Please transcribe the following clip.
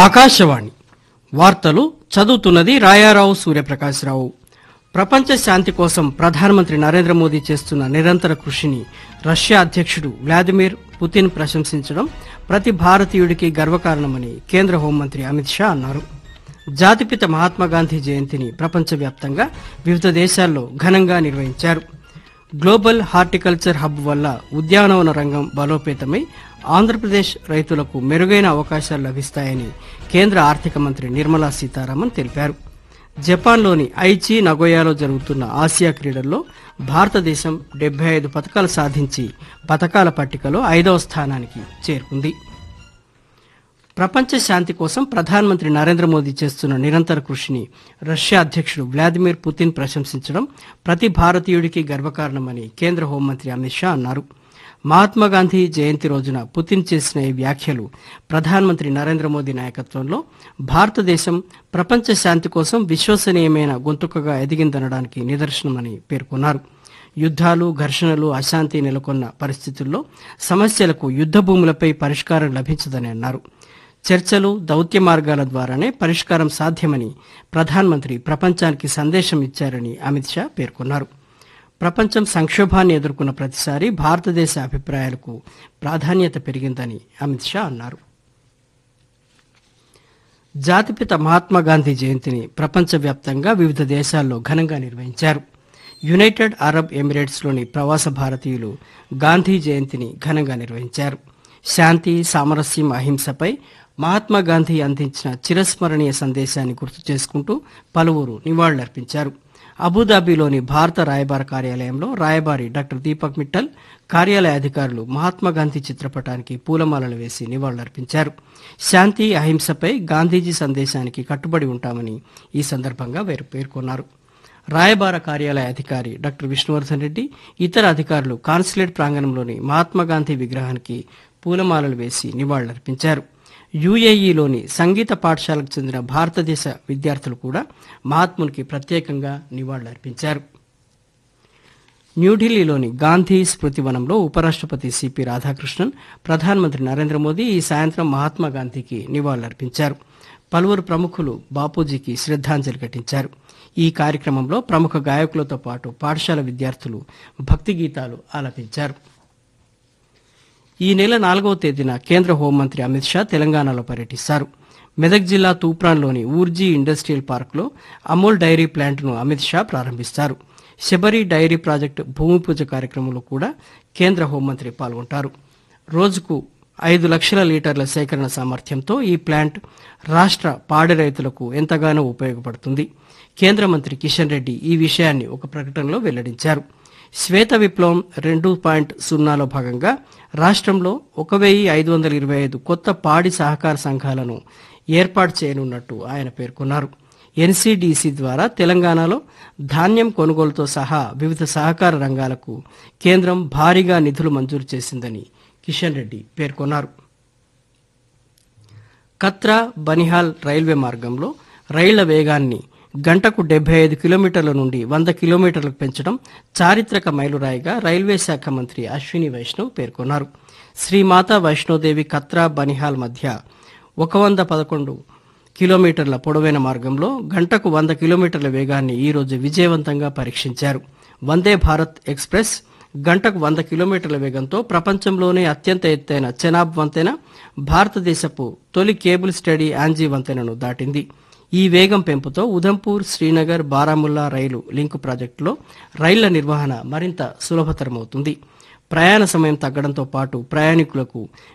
ఆకాశవాణి వార్తలు చదువుతున్నది రాయారావు సూర్యప్రకాశ్రావు. ప్రపంచ శాంతి కోసం ప్రధానమంత్రి నరేంద్ర మోదీ చేస్తున్న నిరంతర కృషిని రష్యా అధ్యక్షుడు వ్లాదిమిర్ పుతిన్ ప్రశంసించడం ప్రతి భారతీయుడికి గర్వకారణమని కేంద్ర హోంమంత్రి అమిత్ షా అన్నారు. జాతిపిత మహాత్మాగాంధీ జయంతిని ప్రపంచవ్యాప్తంగా వివిధ దేశాల్లో ఘనంగా నిర్వహించారు. గ్లోబల్ హార్టికల్చర్ హబ్ వల్ల ఉద్యానవన రంగం బలోపేతమై ఆంధ్రప్రదేశ్ రైతులకు మెరుగైన అవకాశాలు లభిస్తాయని కేంద్ర ఆర్థిక మంత్రి నిర్మలా సీతారామన్ తెలిపారు. జపాన్లోని ఐచి నగోయాలో జరుగుతున్న ఆసియా క్రీడల్లో భారతదేశం 75 పతకాలు సాధించి పతకాల పట్టికలో 5వ స్థానానికి చేరుకుంది. ప్రపంచ శాంతి కోసం ప్రధానమంత్రి నరేంద్ర మోదీ చేస్తున్న నిరంతర కృషిని రష్యా అధ్యక్షుడు వ్లాదిమిర్ పుతిన్ ప్రశంసించడం ప్రతి భారతీయుడికి గర్వకారణమని కేంద్ర హోంమంత్రి అమిత్ షా అన్నారు. మహాత్మాగాంధీ జయంతి రోజున పుతిన్ చేసిన ఈ వ్యాఖ్యలు ప్రధానమంత్రి నరేంద్ర మోదీ నాయకత్వంలో భారతదేశం ప్రపంచ శాంతి కోసం విశ్వసనీయమైన గొంతుకగా ఎదిగిందనడానికి నిదర్శనమని పేర్కొన్నారు. యుద్ధాలు, ఘర్షణలు, అశాంతి నెలకొన్న పరిస్థితుల్లో సమస్యలకు యుద్ధ భూములపై పరిష్కారం లభించదని అన్నారు. చర్చలు, దౌత్య మార్గాల ద్వారానే పరిష్కారం సాధ్యమని ప్రధానమంత్రి ప్రపంచానికి సందేశం ఇచ్చారని అమిత్ షా పేర్కొన్నారు. ప్రపంచం సంక్షోభాన్ని ఎదుర్కొన్న ప్రతిసారి భారతదేశ అభిప్రాయాలకు ప్రాధాన్యత పెరిగిందని అమిత్ షా అన్నారు. జాతిపిత మహాత్మాగాంధీ జయంతిని ప్రపంచవ్యాప్తంగా వివిధ దేశాల్లో ఘనంగా నిర్వహించారు. యునైటెడ్ అరబ్ ఎమిరేట్స్లోని ప్రవాస భారతీయులు గాంధీ జయంతిని ఘనంగా నిర్వహించారు. శాంతి, సామరస్యం, అహింసపై మహాత్మాగాంధీ అందించిన చిరస్మరణీయ సందేశాన్ని గుర్తు చేసుకుంటూ పలువురు నివాళులర్పించారు. అబుదాబిలోని భారత రాయబార కార్యాలయంలో రాయబారి డాక్టర్ దీపక్ మిట్టల్, కార్యాలయ అధికారులు మహాత్మాగాంధీ చిత్రపటానికి పూలమాలలు వేసి నివాళులర్పించారు. శాంతి, అహింసపై గాంధీజీ సందేశానికి కట్టుబడి ఉంటామని ఈ సందర్భంగా వారు పేర్కొన్నారు. రాయబార కార్యాలయ అధికారి డాక్టర్ విష్ణువర్ధన్ రెడ్డి, ఇతర అధికారులు కాన్సులేట్ ప్రాంగణంలోని మహాత్మాగాంధీ విగ్రహానికి పూలమాలలు వేసి నివాళులర్పించారు. యుఏఈలోని సంగీత పాఠశాలకు చెందిన భారతదేశ విద్యార్థులు కూడా మహాత్మునికి ప్రత్యేకంగా నివాళులర్పించారు. న్యూఢిల్లీలోని గాంధీ స్మృతివనంలో ఉపరాష్ట్రపతి సిపి రాధాకృష్ణన్, ప్రధానమంత్రి నరేంద్ర మోదీ ఈ సాయంత్రం మహాత్మాగాంధీకి నివాళులర్పించారు. పలువురు ప్రముఖులు బాపూజీకి శ్రద్ధాంజలి ఘటించారు. ఈ కార్యక్రమంలో ప్రముఖ గాయకులతో పాటు పాఠశాల విద్యార్థులు భక్తి గీతాలు ఆలపించారు. ఈ నెల 4వ తేదీన కేంద్ర హోంమంత్రి అమిత్ షా తెలంగాణలో పర్యటిస్తారు. మెదక్ జిల్లా తూప్రాన్లోని ఊర్జీ ఇండస్ట్రియల్ పార్కులో అమూల్ డైరీ ప్లాంట్ను అమిత్ షా ప్రారంభిస్తారు. శబరి డైరీ ప్రాజెక్టు భూమి పూజ కార్యక్రమంలో కూడా కేంద్ర హోంమంత్రి పాల్గొంటారు. రోజుకు 5 లక్షల లీటర్ల సేకరణ సామర్థ్యంతో ఈ ప్లాంట్ రాష్ట్ర పాడి రైతులకు ఎంతగానో ఉపయోగపడుతుంది. కేంద్ర మంత్రి కిషన్ రెడ్డి ఈ విషయాన్ని ఒక ప్రకటనలో వెల్లడించారు. శ్వేత విప్లవం 2.0లో భాగంగా రాష్ట్రంలో 1525 కొత్త పాడి సహకార సంఘాలను ఏర్పాటు చేయనున్నట్టు ఆయన పేర్కొన్నారు. ఎన్సీడీసీ ద్వారా తెలంగాణలో ధాన్యం కొనుగోలుతో సహా వివిధ సహకార రంగాలకు కేంద్రం భారీగా నిధులు మంజూరు చేసిందని కిషన్ రెడ్డి పేర్కొన్నారు. కత్రా బనిహాల్ రైల్వే మార్గంలో రైళ్ల వేగాన్ని గంటకు 75 కిలోమీటర్ల నుండి 100 కిలోమీటర్లకు పెంచడం చారిత్రక మైలురాయిగా రైల్వే శాఖ మంత్రి అశ్విని వైష్ణవ్ పేర్కొన్నారు. శ్రీమాతా వైష్ణోదేవి కత్రా బనిహాల్ మధ్య 111 కిలోమీటర్ల పొడవైన మార్గంలో గంటకు 100 కిలోమీటర్ల వేగాన్ని ఈ రోజు విజయవంతంగా పరీక్షించారు. వందే భారత్ ఎక్స్ప్రెస్ గంటకు 100 కిలోమీటర్ల వేగంతో ప్రపంచంలోనే అత్యంత ఎత్తైన చెనాబ్ వంతెన, భారతదేశపు తొలి కేబుల్ స్టడీ యాంజీ వంతెనను దాటింది. ఈ వేగం పెంపుతో ఉధంపూర్, శ్రీనగర్, బారాముల్లా రైలు లింకు ప్రాజెక్టులో రైళ్ల నిర్వహణ మరింత సులభతరమవుతుంది. ప్రయాణ సమయం తగ్గడంతో పాటు ప్రయాణికులకు